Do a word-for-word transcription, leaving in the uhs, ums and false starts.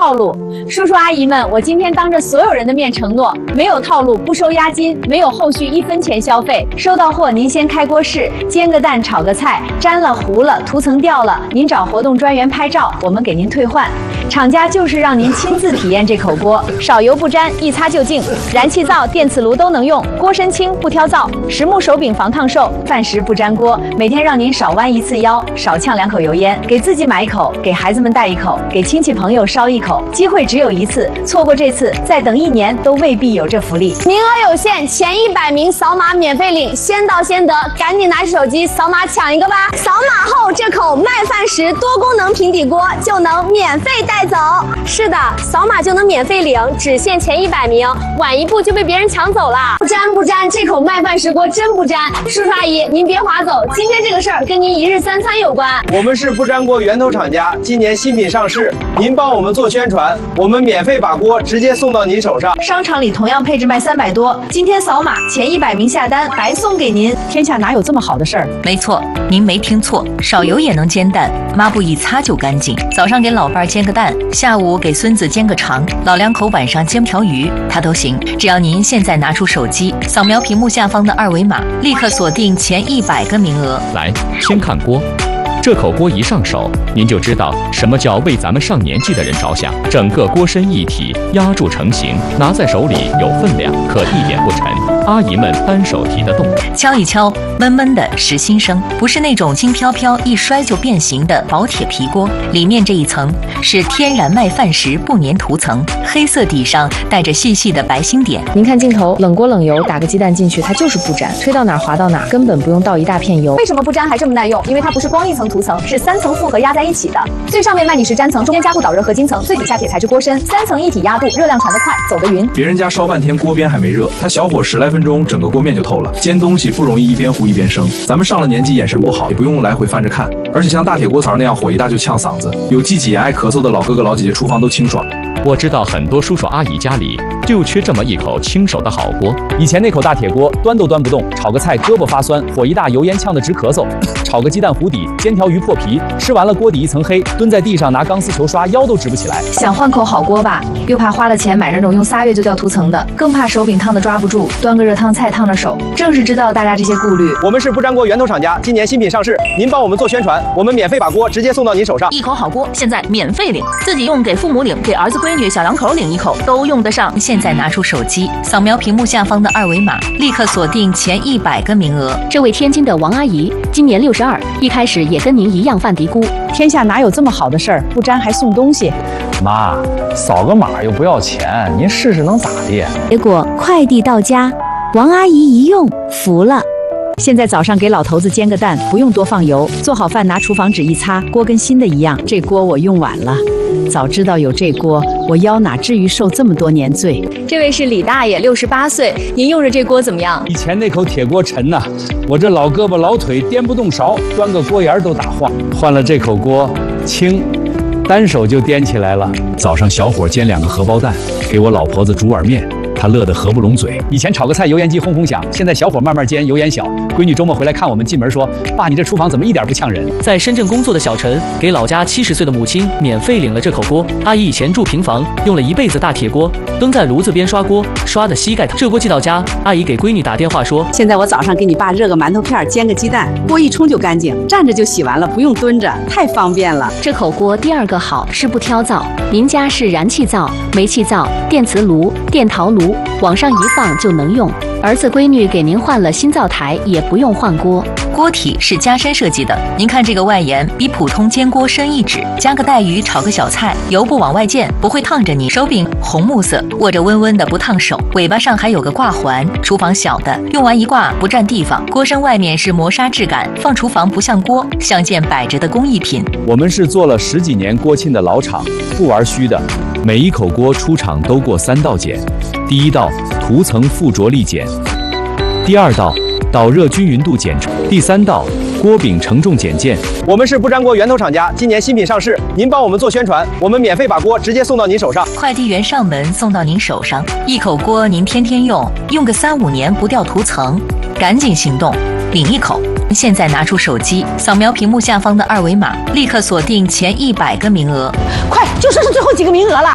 套路。叔叔阿姨们，我今天当着所有人的面承诺，没有套路，不收押金，没有后续一分钱消费。收到货您先开锅试，煎个蛋，炒个菜，粘了糊了，涂层掉了，您找活动专员拍照，我们给您退换。厂家就是让您亲自体验这口锅，少油不沾，一擦就净，燃气灶、电磁炉都能用，锅身轻不挑灶，实木手柄防烫受，饭时不粘锅，每天让您少弯一次腰，少呛两口油烟，给自己买一口，给孩子们带一口，给亲戚朋友烧一口，机会只有一次，错过这次，再等一年都未必有这福利。名额有限，前一百名扫码免费领，先到先得，赶紧拿起手机扫码抢一个吧！扫码后，这口麦饭石多功能平底锅就能免费带走。是的，扫码就能免费领，只限前一百名，晚一步就被别人抢走了。不沾不沾，这口麦饭石锅真不沾。叔叔阿姨，您别划走，今天这个事儿跟您一日三餐有关。 我们是不粘锅源头厂家，今年新品上市，您帮我们做宣传，我们免费把锅直接送到您手上。 商场里同样配置卖三百多，今天扫码前一百名下单，白送给您。 天下哪有这么好的事儿？ 没错，您没听错，少油也能煎蛋，抹布一擦就干净。早上给老伴儿煎个蛋，下午给孙子煎个肠，老两口晚上煎条鱼，它都行。只要您现在拿出手机，扫描屏幕下方的二维码，立刻锁定前一百个名额。 来，先看锅。这口锅一上手，您就知道什么叫为咱们上年纪的人着想。整个锅身一体，压铸成型，拿在手里有分量，可一点不沉。阿姨们单手提得动。 敲一敲，闷闷的实心声，不是那种轻飘飘一摔就变形的薄铁皮锅。里面这一层是天然麦饭石不粘涂层，黑色底上带着细细的白星点。 您看镜头，冷锅冷油，打个鸡蛋进去，它就是不粘，推到哪儿滑到哪儿，根本不用倒一大片油。 为什么不粘还这么耐用？因为它不是光一层涂层，是三层复合压在一起的。最上面麦米石粘层，中间加固导热合金层，最底下铁材质锅身，三层一体压度，热量传得快，走得匀。 别人家烧半天锅边还没热，它小火十来分钟，整个锅面就透了。煎东西不容易一边糊一边生，咱们上了年纪眼神不好，也不用来回翻着看。而且像大铁锅槽那样火一大就呛嗓子，有记几炎爱咳嗽的老哥哥老姐姐，厨房都清爽。 我知道很多叔叔阿姨家里就缺这么一口亲手的好锅。 以前那口大铁锅端都端不动，炒个菜胳膊发酸，火一大油烟呛得直咳嗽，炒个鸡蛋糊底，煎条鱼破皮，吃完了锅底一层黑，蹲在地上拿钢丝球刷，腰都直不起来。 想换口好锅吧，又怕花了钱买那种用仨月就掉涂层的，更怕手柄烫的抓不住，端个热汤菜烫着手。正是知道大家这些顾虑， 我们是不粘锅源头厂家，今年新品上市，您帮我们做宣传，我们免费把锅直接送到您手上。 一口好锅现在免费领，自己用给父母领，给儿子闺女小两口领一口都用得上。 现在拿出手机，扫描屏幕下方的二维码，立刻锁定前一百个名额。 这位天津的王阿姨今年六十二，一开始也跟您一样犯嘀咕。 天下哪有这么好的事儿？不粘还送东西。 妈，扫个码又不要钱，您试试能咋地？ 结果快递到家，王阿姨一用服了。 现在早上给老头子煎个蛋，不用多放油，做好饭拿厨房纸一擦，锅跟新的一样。这锅我用晚了，早知道有这锅，我腰哪至于受这么多年罪。 这位是李大爷，六十八岁，您用着这锅怎么样？ 以前那口铁锅沉呐，我这老胳膊老腿颠不动勺，端个锅沿都打晃。换了这口锅，轻，单手就掂起来了。 早上小火煎两个荷包蛋，给我老婆子煮碗面，她乐得合不拢嘴。 以前炒个菜油烟机轰轰响，现在小火慢慢煎，油烟小。闺女周末回来看我们，进门说：“爸，你这厨房怎么一点不呛人？” 在深圳工作的小陈给老家七十岁的母亲免费领了这口锅。阿姨以前住平房，用了一辈子大铁锅，蹲在炉子边刷锅，刷的膝盖疼。这锅寄到家，阿姨给闺女打电话说：“ 现在我早上给你爸热个馒头片，煎个鸡蛋，锅一冲就干净，站着就洗完了，不用蹲着，太方便了。” 这口锅第二个好是不挑灶，您家是燃气灶、煤气灶、电磁炉、电陶炉，往上一放就能用。儿子闺女给您换了新灶台，也不用换锅。 锅体是加深设计的，您看这个外沿比普通煎锅深一指，加个带鱼炒个小菜，油不往外溅，不会烫着你。手柄红木色，握着温温的不烫手。尾巴上还有个挂环，厨房小的，用完一挂不占地方。锅身外面是磨砂质感，放厨房不像锅，像件摆着的工艺品。 我们是做了十几年锅沁的老厂，不玩虚的。 每一口锅出厂都过三道检，第一道涂层附着力检，第二道导热均匀度检测，第三道锅柄承重检件。 我们是不粘锅源头厂家，今年新品上市，您帮我们做宣传，我们免费把锅直接送到您手上。 快递员上门送到您手上，一口锅您天天用，用个三五年不掉涂层，赶紧行动，领一口。现在拿出手机，扫描屏幕下方的二维码，立刻锁定前一百个名额。 快，就剩是最后几个名额了。